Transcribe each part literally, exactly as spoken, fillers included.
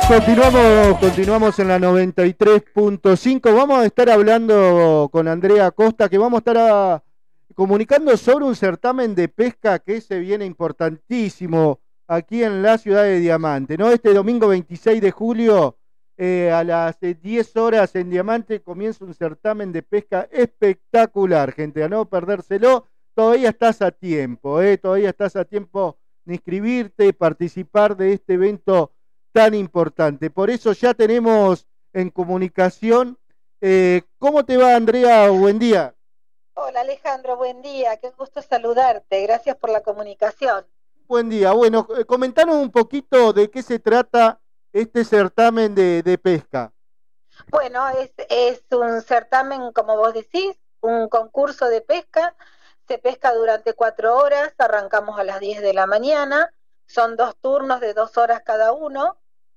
Continuamos, continuamos en la noventa y tres punto cinco. Vamos a estar hablando con Andrea Costa, que vamos a estar a, comunicando sobre un certamen de pesca que se viene importantísimo aquí en la ciudad de Diamante, ¿no? Este domingo veintiséis de julio, eh, a las diez horas en Diamante, comienza un certamen de pesca espectacular, gente, a no perdérselo. Todavía estás a tiempo, ¿eh? Todavía estás a tiempo de inscribirte y participar de este evento tan importante. Por eso ya tenemos en comunicación. Eh, ¿Cómo te va, Andrea? Buen día. Hola, Alejandro, buen día. Qué gusto saludarte. Gracias por la comunicación. Buen día. Bueno, eh, comentanos un poquito de qué se trata este certamen de, de pesca. Bueno, es, es un certamen, como vos decís, un concurso de pesca. Se pesca durante cuatro horas, arrancamos a las diez de la mañana. Son dos turnos de dos horas cada uno.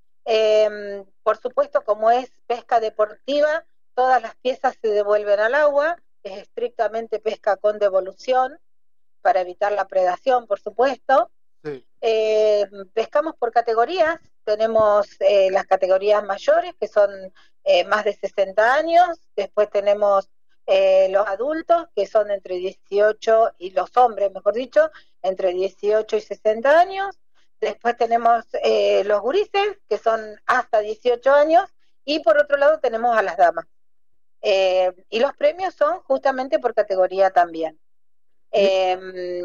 Eh, por supuesto, como es pesca deportiva, todas las piezas se devuelven al agua. Es estrictamente pesca con devolución para evitar la predación, por supuesto. Sí. Eh, pescamos por categorías. Tenemos eh, las categorías mayores, que son eh, más de sesenta años. Después tenemos eh, los adultos, que son entre dieciocho, y los hombres, mejor dicho, entre dieciocho y sesenta años. Después tenemos eh, los gurises, que son hasta dieciocho años, y por otro lado tenemos a las damas. Eh, y los premios son justamente por categoría también. Eh,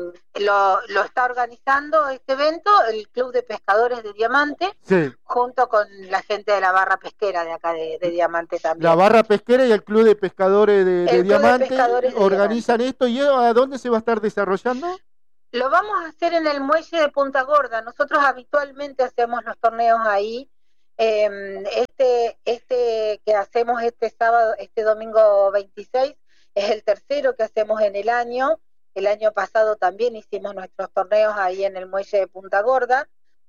lo, lo está organizando este evento el Club de Pescadores de Diamante, Sí. junto con la gente de la barra pesquera de acá de, de Diamante también. La barra pesquera y el Club de Pescadores de, de Diamante de Pescadores de organizan Diamante. esto. ¿Y a dónde se va a estar desarrollando? Lo vamos a hacer en el muelle de Punta Gorda. Nosotros habitualmente hacemos los torneos ahí. Eh, este, este que hacemos este sábado, este domingo veintiséis, es el tercero que hacemos en el año. El año pasado también hicimos nuestros torneos ahí en el muelle de Punta Gorda.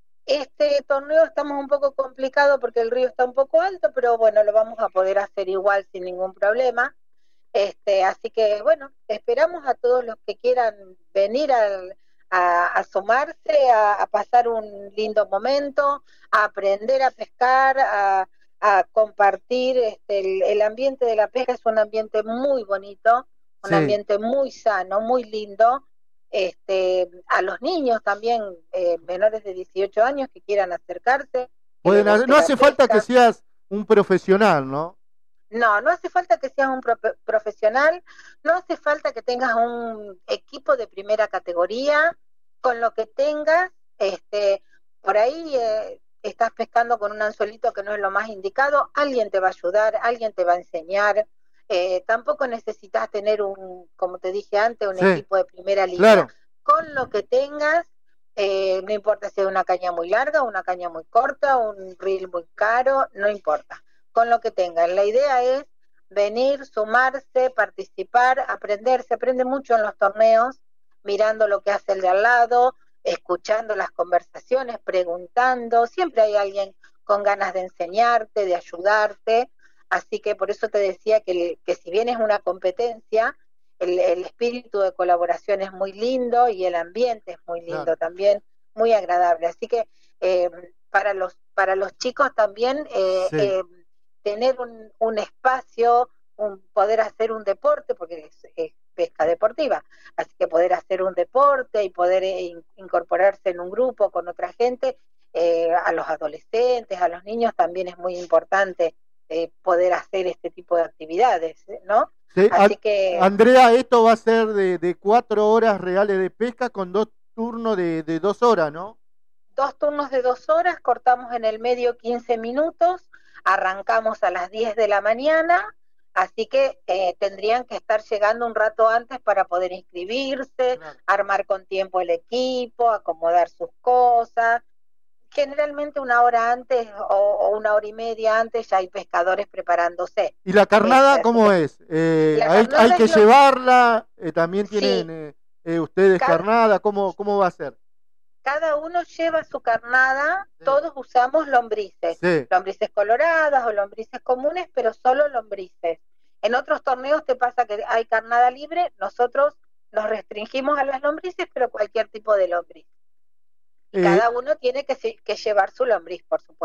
Este torneo estamos un poco complicado porque el río está un poco alto, pero bueno, lo vamos a poder hacer igual sin ningún problema. Este, así que bueno, esperamos a todos los que quieran venir al, a, a sumarse, a, a pasar un lindo momento, a aprender a pescar, a, a compartir. Este, el, el ambiente de la pesca es un ambiente muy bonito, un Sí. ambiente muy sano, muy lindo. Este, a los niños también, eh, menores de dieciocho años, que quieran acercarse. Pueden hacer, no hace falta que seas un profesional, ¿no? No, no hace falta que seas un pro profesional, no hace falta que tengas un equipo de primera categoría. Con lo que tengas, este, por ahí eh, estás pescando con un anzuelito que no es lo más indicado, alguien te va a ayudar, alguien te va a enseñar. Eh, tampoco necesitas tener un, como te dije antes, un sí. equipo de primera línea. Claro. Con lo que tengas, eh, no importa si es una caña muy larga, una caña muy corta, un reel muy caro, no importa. Con lo que tengan. La idea es venir, sumarse, participar, aprender. Se aprende mucho en los torneos, mirando lo que hace el de al lado, escuchando las conversaciones, preguntando. Siempre hay alguien con ganas de enseñarte, de ayudarte. Así que por eso te decía que, que si bien es una competencia, el, el espíritu de colaboración es muy lindo y el ambiente es muy lindo, claro. También, muy agradable. Así que eh, para los para los chicos también eh, sí. eh, tener un, un espacio, un, poder hacer un deporte, porque es, es pesca deportiva, así que poder hacer un deporte y poder eh, incorporarse en un grupo con otra gente, eh, a los adolescentes, a los niños también es muy importante eh, poder hacer este tipo de actividades, ¿no? Sí, así que Andrea, esto va a ser de, de cuatro horas reales de pesca con dos turnos de, de dos horas, ¿no? Dos turnos de dos horas, cortamos en el medio quince minutos, arrancamos a las diez de la mañana, así que eh, tendrían que estar llegando un rato antes para poder inscribirse, claro. Armar con tiempo el equipo, acomodar sus cosas. Generalmente una hora antes o, o una hora y media antes ya hay pescadores preparándose. ¿Y la carnada este, cómo es? Eh, la ¿Hay, carnada hay que es lo... llevarla? Eh, ¿También tienen sí. eh, eh, ustedes Cada... carnada? ¿Cómo, ¿Cómo va a ser? Cada uno lleva su carnada, sí. Todos usamos lombrices, sí. Lombrices coloradas o lombrices comunes, pero solo lombrices. En otros torneos te pasa que hay carnada libre, nosotros nos restringimos a las lombrices, pero cualquier tipo de lombriz. Y eh, cada uno tiene que, que llevar su lombriz, por supuesto.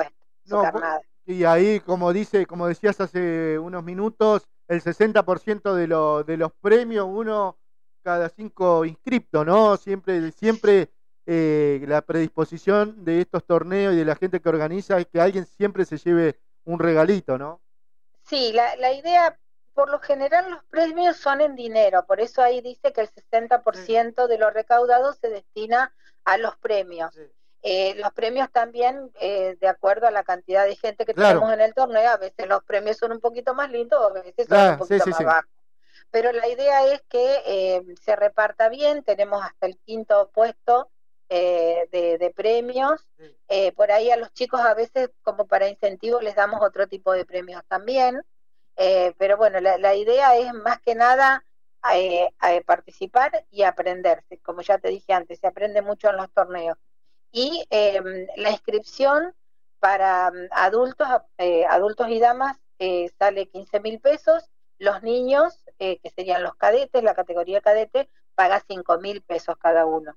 su No, carnada. y ahí, como dice, como decías hace unos minutos, el sesenta por ciento de, lo, de los premios, uno cada cinco inscriptos, ¿no? Siempre, siempre eh, la predisposición de estos torneos y de la gente que organiza es que alguien siempre se lleve un regalito, ¿no? Sí, la, la idea, por lo general los premios son en dinero, por eso ahí dice que el sesenta por ciento Sí. de lo recaudado se destina a los premios. Sí. Eh, los premios también, eh, de acuerdo a la cantidad de gente que Claro, tenemos en el torneo, a veces los premios son un poquito más lindos, a veces son un claro, sí, poquito sí, más sí. bajos. Pero la idea es que eh, se reparta bien, tenemos hasta el quinto puesto eh, de, de premios. Sí. Eh, por ahí a los chicos a veces, como para incentivo, les damos otro tipo de premios también. Eh, pero bueno, la, la idea es más que nada eh, eh, participar y aprender. Como ya te dije antes, se aprende mucho en los torneos. Y eh, la inscripción para mm, adultos, eh, adultos y damas eh, sale quince mil pesos. Los niños, eh, que serían los cadetes, la categoría cadete, paga cinco mil pesos cada uno.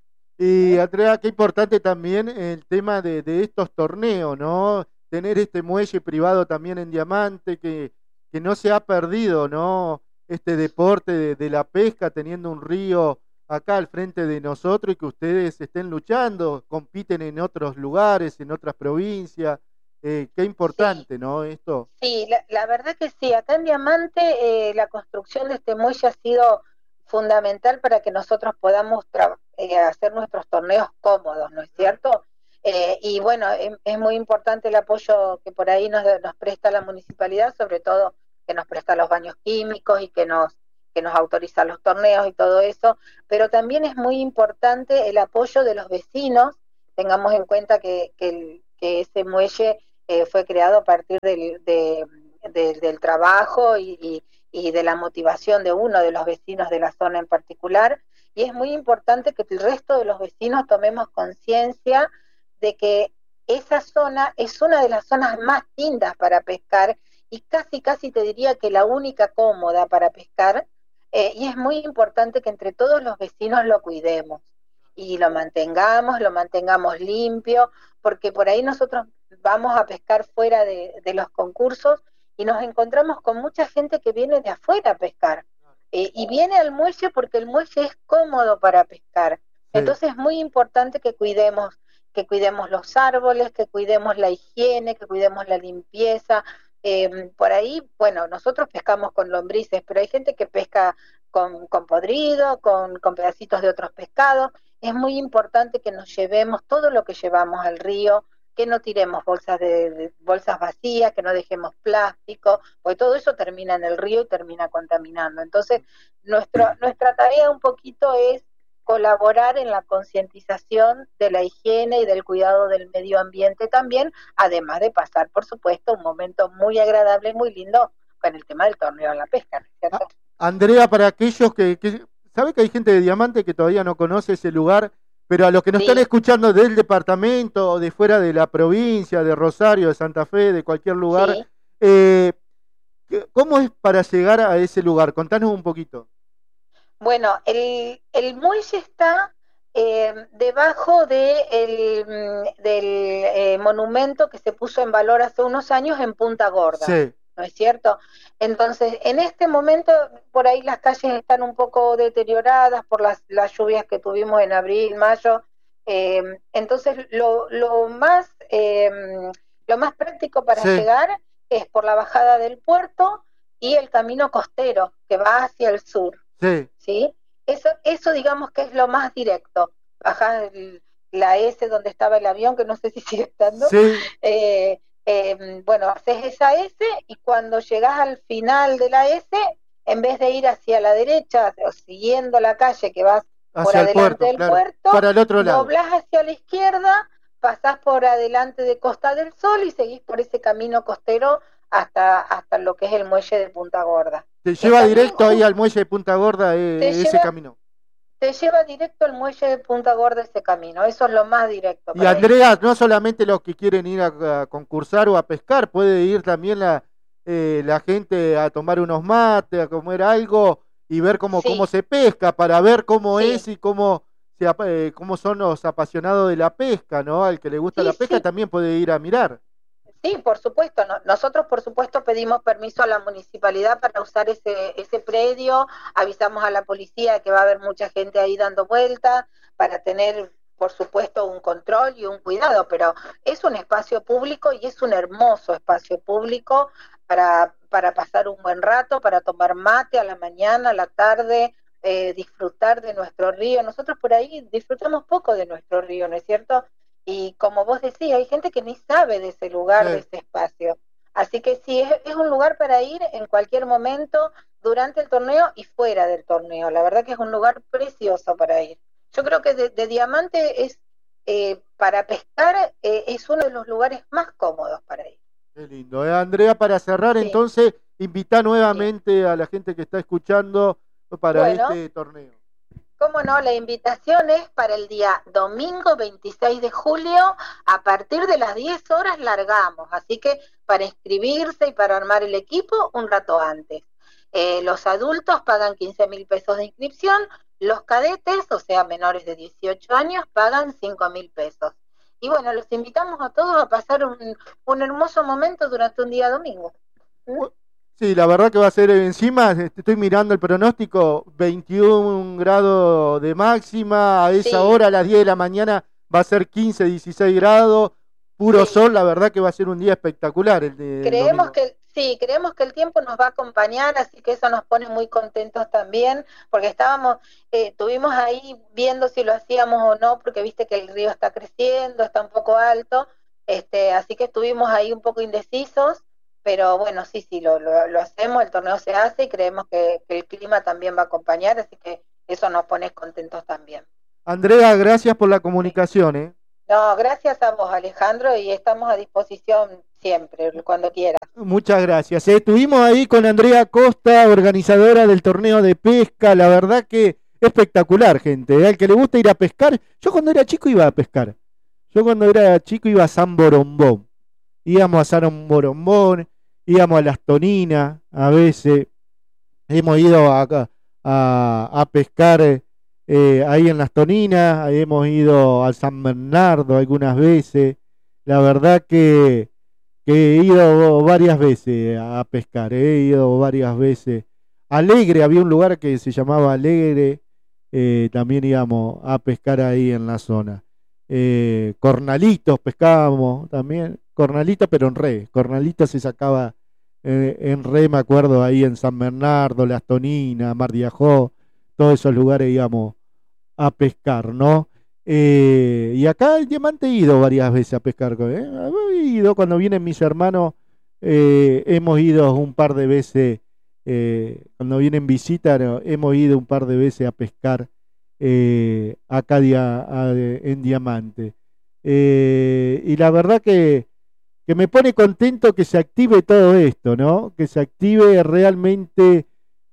Y ¿Eh? Andrea, qué importante también el tema de, de estos torneos, ¿no? Tener este muelle privado también en Diamante, que, que no se ha perdido, ¿no? Este deporte de, de la pesca, teniendo un río acá al frente de nosotros y que ustedes estén luchando, compiten en otros lugares, en otras provincias. Eh, qué Sí, importante, ¿no? Esto. sí, la, la verdad que sí. Acá en Diamante eh, la construcción de este muelle ha sido fundamental para que nosotros podamos eh, hacer nuestros torneos cómodos, ¿no es cierto? Eh, y bueno, es, es, muy importante el apoyo que por ahí nos, nos presta la municipalidad, sobre todo que nos presta los baños químicos y que nos, que nos autoriza los torneos y todo eso, pero también es muy importante el apoyo de los vecinos. Tengamos en cuenta que, que, el, que ese muelle eh, fue creado a partir del, de, de, del trabajo y, y, y de la motivación de uno de los vecinos de la zona en particular, y es muy importante que el resto de los vecinos tomemos conciencia de que esa zona es una de las zonas más lindas para pescar y casi casi te diría que la única cómoda para pescar, eh, y es muy importante que entre todos los vecinos lo cuidemos y lo mantengamos, lo mantengamos limpio, porque por ahí nosotros vamos a pescar fuera de, de los concursos y nos encontramos con mucha gente que viene de afuera a pescar. Eh, y viene al muelle porque el muelle es cómodo para pescar. Sí. Entonces es muy importante que cuidemos, que cuidemos los árboles, que cuidemos la higiene, que cuidemos la limpieza. Eh, por ahí, bueno, nosotros pescamos con lombrices, pero hay gente que pesca con, con podrido, con, con pedacitos de otros pescados. Es muy importante que nos llevemos todo lo que llevamos al río, que no tiremos bolsas de, de bolsas vacías, que no dejemos plástico, porque todo eso termina en el río y termina contaminando. Entonces, nuestro, nuestra tarea un poquito es colaborar en la concientización de la higiene y del cuidado del medio ambiente también, además de pasar, por supuesto, un momento muy agradable y muy lindo con el tema del torneo en la pesca, ¿no es cierto? Andrea, para aquellos que, que sabe que hay gente de Diamante que todavía no conoce ese lugar, pero a los que nos están Sí, escuchando del departamento o de fuera de la provincia, de Rosario, de Santa Fe, de cualquier lugar, sí. eh, ¿cómo es para llegar a ese lugar? Contanos un poquito. Bueno, el, el muelle está eh, debajo de el, mm, del eh, monumento que se puso en valor hace unos años en Punta Gorda, Sí, ¿no es cierto? Entonces, en este momento, por ahí las calles están un poco deterioradas por las, las lluvias que tuvimos en abril, mayo. Eh, entonces, lo, lo más, eh, lo más práctico para sí, llegar es por la bajada del puerto y el camino costero que va hacia el sur. sí, ¿Sí? Eso, eso digamos que es lo más directo. Bajás el- la S donde estaba el avión, que no sé si sigue estando. sí, Eh, eh, bueno, haces esa S y cuando llegás al final de la S, en vez de ir hacia la derecha o siguiendo la calle que vas por hacia el adelante puerto, del claro, puerto, para el otro lado. doblás hacia la izquierda, pasás por adelante de Costa del Sol y seguís por ese camino costero hasta, hasta lo que es el muelle de Punta Gorda. Te Que lleva también directo ahí justo al muelle de Punta Gorda te eh, ese lleva camino. te lleva directo al muelle de Punta Gorda ese camino, eso es lo más directo Y para ir. Andrea, no solamente los que quieren ir a, a concursar o a pescar, puede ir también la, eh, la gente a tomar unos mates, a comer algo y ver cómo, cómo Sí, se pesca, para ver cómo es sí, y cómo, se, ap- eh, cómo son los apasionados de la pesca, ¿no? Al que le gusta la sí, pesca sí, también puede ir a mirar. Sí, por supuesto. No, nosotros, por supuesto, pedimos permiso a la municipalidad para usar ese, ese predio, avisamos a la policía que va a haber mucha gente ahí dando vueltas, para tener, por supuesto, un control y un cuidado, pero es un espacio público y es un hermoso espacio público para, para pasar un buen rato, para tomar mate a la mañana, a la tarde, eh, disfrutar de nuestro río. Nosotros por ahí disfrutamos poco de nuestro río, ¿no es cierto? Y como vos decís, hay gente que ni sabe de ese lugar, de Sí. ese espacio. Así que sí, es, es un lugar para ir en cualquier momento, durante el torneo y fuera del torneo. La verdad que es un lugar precioso para ir. Yo creo que de, de Diamante es, eh, para pescar, eh, es uno de los lugares más cómodos para ir. Qué lindo. Eh, Andrea, para cerrar Sí, entonces, invita sí. nuevamente a la gente que está escuchando para Bueno, este torneo. cómo no, la invitación es para el día domingo veintiséis de julio, a partir de las diez horas largamos, así que para inscribirse y para armar el equipo un rato antes. Eh, los adultos pagan quince mil pesos de inscripción, los cadetes, o sea, menores de dieciocho años, pagan cinco mil pesos. Y bueno, los invitamos a todos a pasar un, un hermoso momento durante un día domingo. ¿Mm? Sí, la verdad que va a ser encima, este, estoy mirando el pronóstico, veintiún grados de máxima, a esa Sí, hora, a las diez de la mañana, va a ser quince, dieciséis grados, puro sí. sol, la verdad que va a ser un día espectacular el del Creemos domingo. que, sí, creemos que el tiempo nos va a acompañar, así que eso nos pone muy contentos también, porque estábamos, eh, estuvimos ahí viendo si lo hacíamos o no, porque viste que el río está creciendo, está un poco alto, este, así que estuvimos ahí un poco indecisos, pero bueno, sí, sí, lo, lo, lo hacemos, el torneo se hace y creemos que, que el clima también va a acompañar, así que eso nos pone contentos también. Andrea, gracias por la Sí. comunicación, ¿eh? No, gracias a vos, Alejandro, y estamos a disposición siempre, cuando quieras. Muchas gracias. Eh, Estuvimos ahí con Andrea Costa, organizadora del torneo de pesca. La verdad que espectacular, gente. ¿Eh? Al que le gusta ir a pescar. Yo cuando era chico iba a pescar. Yo cuando era chico iba a San Borombón. Íbamos a San Borombón, íbamos a Las Toninas, a veces. Hemos ido a, a, a pescar eh, ahí en Las Toninas. Ahí hemos ido al San Bernardo algunas veces. La verdad que que he ido varias veces a pescar, he ido varias veces. Alegre, había un lugar que se llamaba Alegre, eh, también íbamos a pescar ahí en la zona. Eh, cornalitos pescábamos también, cornalitos pero en re, cornalitos se sacaba eh, en re, me acuerdo, ahí en San Bernardo, Las Toninas, Mar de Ajó, todos esos lugares íbamos a pescar, ¿no? Eh, y acá en Diamante he ido varias veces a pescar. ¿Eh? He ido cuando vienen mis hermanos, eh, hemos ido un par de veces, eh, cuando vienen visita, no, hemos ido un par de veces a pescar eh, acá dia, a, en Diamante. Eh, y la verdad que, que me pone contento que se active todo esto, ¿no? Que se active realmente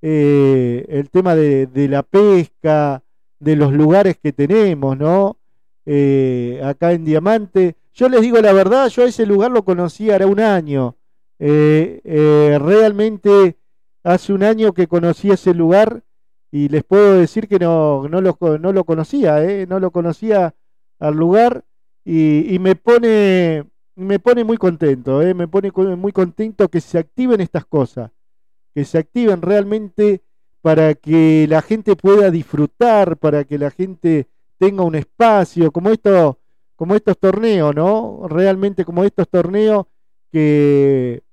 eh, el tema de, de la pesca, de los lugares que tenemos, ¿no? Eh, acá en Diamante. Yo les digo la verdad, yo ese lugar lo conocí hará un año. Eh, eh, realmente hace un año que conocí ese lugar y les puedo decir que no, no, lo, no lo conocía, ¿eh? No lo conocía al lugar y, y me pone me pone muy contento, ¿eh? Me pone muy contento que se activen estas cosas, que se activen realmente para que la gente pueda disfrutar, para que la gente tenga un espacio, como esto, como estos torneos, ¿no? Realmente como estos torneos que,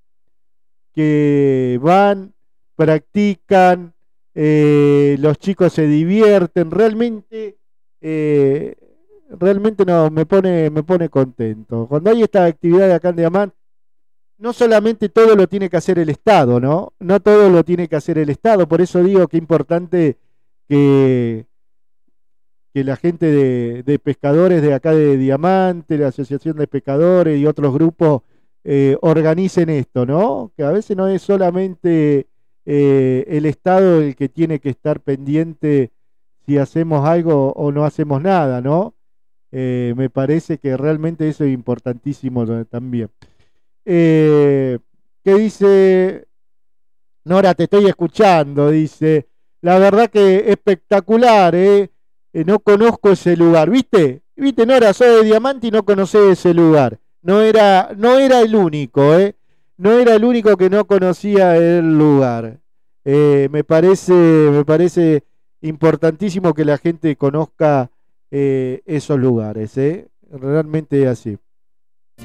que van, practican, eh, los chicos se divierten, realmente, eh, realmente no, me pone, me pone contento. Cuando hay esta actividad de acá en Diamante, no solamente todo lo tiene que hacer el Estado, ¿no? No todo lo tiene que hacer el Estado, por eso digo que es importante que, que la gente de, de pescadores de acá de Diamante, la Asociación de Pescadores y otros grupos eh, organicen esto, ¿no? Que a veces no es solamente eh, el Estado el que tiene que estar pendiente si hacemos algo o no hacemos nada, ¿no? Eh, me parece que realmente eso es importantísimo también. Eh, ¿Qué dice Nora? Te estoy escuchando, dice. La verdad que espectacular, ¿eh? Eh, no conozco ese lugar, ¿viste? ¿Viste, Nora? Soy de Diamante y no conocés ese lugar. no era, no era el único, ¿eh? No era el único que no conocía el lugar. Eh, me parece, me parece importantísimo que la gente conozca eh, esos lugares, ¿eh? Realmente así.